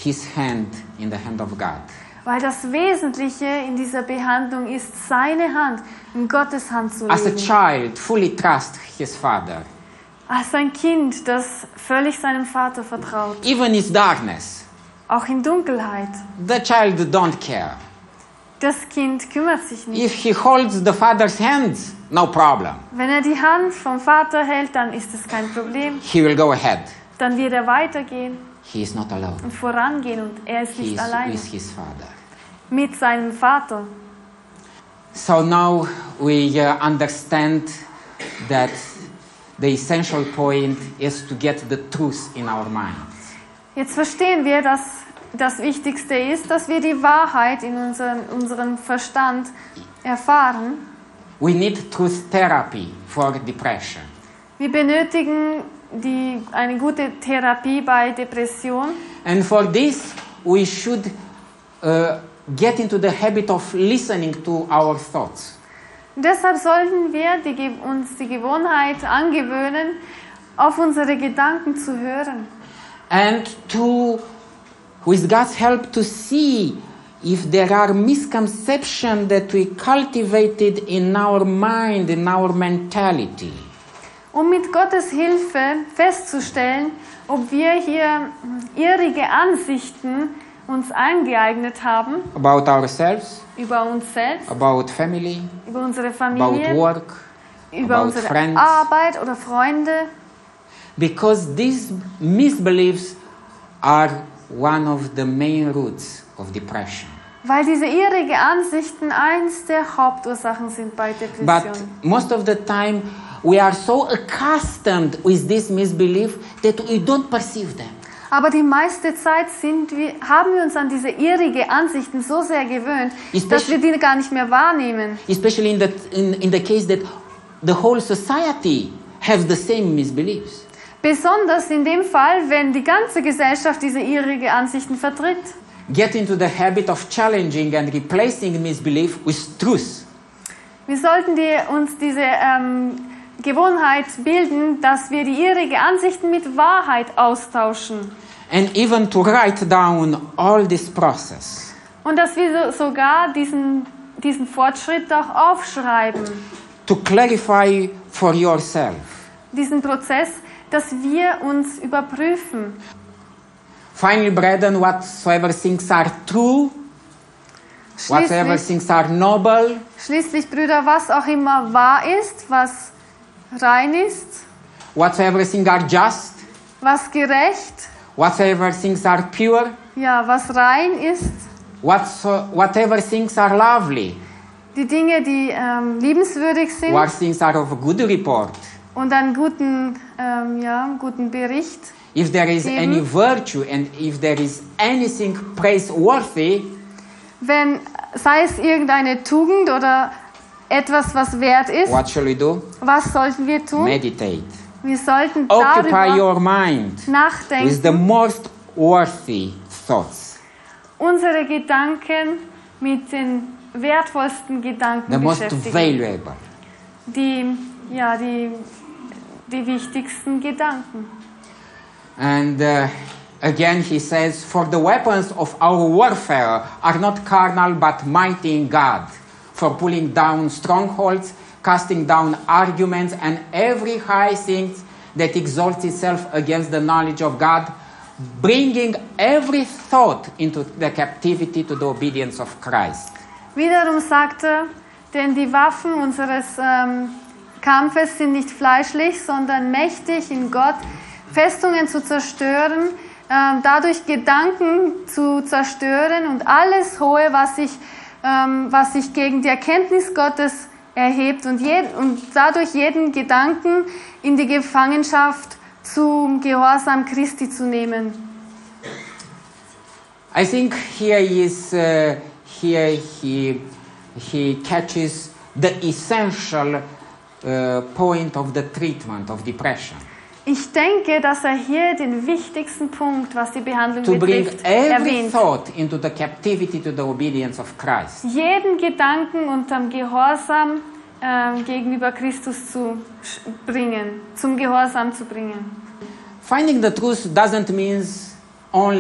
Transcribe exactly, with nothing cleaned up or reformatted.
his hand in the hand of God. Weil das Wesentliche in dieser Behandlung ist, seine Hand in Gottes Hand zu As a legen. child, fully trust his father. Als ein Kind, das völlig seinem Vater vertraut. Even in darkness, Auch in Dunkelheit. the child don't care. Das Kind kümmert sich nicht. If he holds the father's hands, no problem. Wenn er die Hand vom Vater hält, dann ist es kein Problem. He will go ahead. Dann wird er weitergehen He is not alone. und vorangehen und er ist He nicht is alleine with his father. mit seinem Vater. So now we uh, understand that the essential point is to get the truth in our minds. Jetzt verstehen wir, dass das Wichtigste ist, dass wir die Wahrheit in unseren, unserem Verstand erfahren. We need truth therapy for depression. Wir benötigen die, eine gute Therapie bei Depression. And for this, we should uh, get into the habit of listening to our thoughts. Und deshalb sollten wir die, Ge- uns die Gewohnheit angewöhnen, auf unsere Gedanken zu hören. And to, with God's help, to see if there are misconceptions that we cultivated in our mind, in our mentality. Um mit Gottes Hilfe festzustellen, ob wir hier irrige Ansichten uns eingeeignet haben About ourselves, über uns selbst, about family, über unsere about Familie, work, über about unsere friends. Arbeit oder Freunde. Because these misbeliefs are one of the main roots of depression. Weil diese irrige Ansichten eins der Hauptursachen sind bei But Depressionen. most of the time, we are so accustomed with this misbelief that we don't perceive them. Aber die meiste Zeit sind wir, haben wir uns an diese irrige Ansichten so sehr gewöhnt, dass Especially- wir die gar nicht mehr wahrnehmen. Especially in the, in, in the case that the whole society has the same misbeliefs. Besonders in dem Fall, wenn die ganze Gesellschaft diese irrige Ansichten vertritt. Get into the habit of challenging and replacing misbelief with truth. Wir sollten die, uns diese ähm, Gewohnheit bilden, dass wir die irrige Ansichten mit Wahrheit austauschen. And even to write down all this process. Und dass wir so, sogar diesen, diesen Fortschritt auch aufschreiben. To clarify for yourself. Diesen Prozess, dass wir uns überprüfen. Finally, brethren, whatsoever things are true, whatsoever Schließlich, things are noble, schließlich, Brüder, was auch immer wahr ist, was rein ist, whatsoever things are just, was gerecht, whatsoever things are pure, ja, was rein ist, whatso, whatever things are lovely, die Dinge, die ähm, liebenswürdig sind what things are of good report, und einen guten, ähm, ja, guten Bericht. if there is Eben. any virtue and if there is anything praiseworthy, Wenn, sei es irgendeine Tugend oder etwas, was wert ist, what shall we do? was sollten wir tun? Meditate. Wir sollten Occupy darüber your mind with the nachdenken, most worthy thoughts, unsere Gedanken mit den wertvollsten Gedanken the most beschäftigen. valuable. Die, ja, die, die wichtigsten Gedanken. And uh, again he says, for the weapons of our warfare are not carnal but mighty in God, for pulling down strongholds, casting down arguments and every high thing that exalts itself against the knowledge of God, bringing every thought into the captivity to the obedience of Christ. Wiederum sagt er, denn die Waffen unseres ähm, Kampfes sind nicht fleischlich, sondern mächtig in Gott, Festungen zu zerstören, ähm, dadurch Gedanken zu zerstören und alles Hohe, was sich, ähm, was sich gegen die Erkenntnis Gottes erhebt und, je, und dadurch jeden Gedanken in die Gefangenschaft zum Gehorsam Christi zu nehmen. I think here is uh, here he he catches the essential uh, point of the treatment of depression. Ich denke, dass er hier den wichtigsten Punkt, was die Behandlung To bring betrifft, every erwähnt. thought into the captivity to the obedience of Christ. Jeden Gedanken unterm Gehorsam ähm, gegenüber Christus zu bringen, zum Gehorsam zu bringen. Finding the truth doesn't mean only